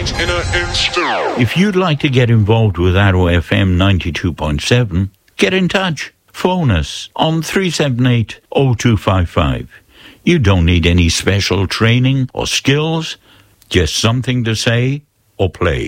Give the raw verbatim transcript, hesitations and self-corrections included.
in an instant. If you'd like to get involved with Arrow F M ninety-two point seven, get in touch. Phone us on three seven eight, oh two five five. You don't need any special training or skills, just something to say or play.